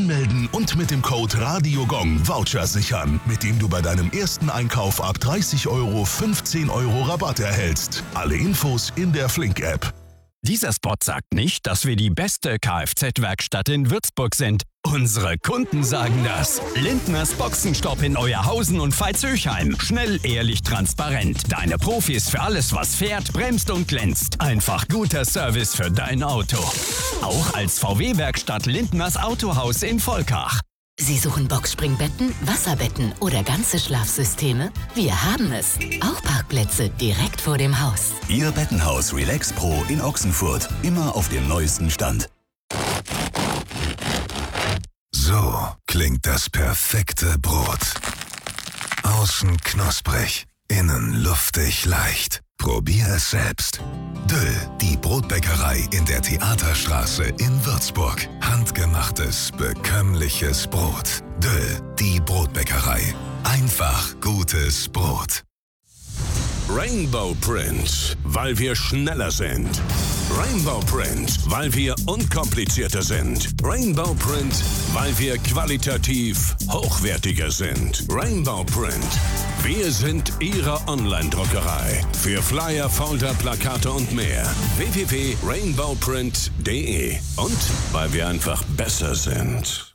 anmelden und mit dem Code RADIOGONG Voucher sichern, mit dem du bei deinem ersten Einkauf ab 30 € 15 € Rabatt erhältst. Alle Infos in der Flink-App. Dieser Spot sagt nicht, dass wir die beste Kfz-Werkstatt in Würzburg sind. Unsere Kunden sagen das. Lindners Boxenstopp in Euerhausen und Veitshöchheim. Schnell, ehrlich, transparent. Deine Profis für alles, was fährt, bremst und glänzt. Einfach guter Service für dein Auto. Auch als VW-Werkstatt Lindners Autohaus in Volkach. Sie suchen Boxspringbetten, Wasserbetten oder ganze Schlafsysteme? Wir haben es. Auch Parkplätze direkt vor dem Haus. Ihr Bettenhaus Relax Pro in Ochsenfurt. Immer auf dem neuesten Stand. So klingt das perfekte Brot. Außen knusprig, innen luftig leicht. Probier es selbst. Döll, die Brotbäckerei in der Theaterstraße in Würzburg. Handgemachtes, bekömmliches Brot. Döll, die Brotbäckerei. Einfach gutes Brot. Rainbow Print, weil wir schneller sind. Rainbow Print, weil wir unkomplizierter sind. Rainbow Print, weil wir qualitativ hochwertiger sind. Rainbow Print, wir sind Ihre Online-Druckerei. Für Flyer, Folder, Plakate und mehr. www.rainbowprint.de. Und weil wir einfach besser sind.